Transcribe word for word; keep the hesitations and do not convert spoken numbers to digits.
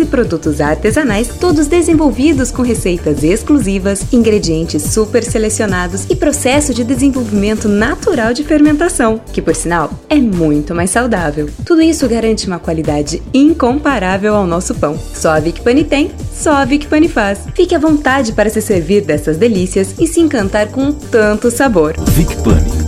produtos artesanais, todos desenvolvidos com receitas exclusivas, ingredientes super selecionados e processo de desenvolvimento natural de fermentação, que por sinal é muito mais saudável. Tudo isso garante uma qualidade incomparável ao nosso pão. Só a Vicpani tem, só a Vicpani faz. Fique à vontade para se servir dessas delícias e se encantar com tanto sabor. Vicpani.